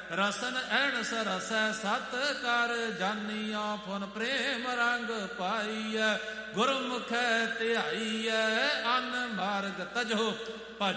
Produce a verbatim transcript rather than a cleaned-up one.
ਰਸਨ ਐਣਸ ਰਸੈ ਸਤ ਕਰ ਜਾਨੀਆ ਫੁਨ ਪ੍ਰੇਮ ਰੰਗ ਪਾਈਐ ਗੁਰਮੁਖੈ ਧਿਆਈਐ ਅਨ ਮਾਰਗ ਤਜੋ ਭਜ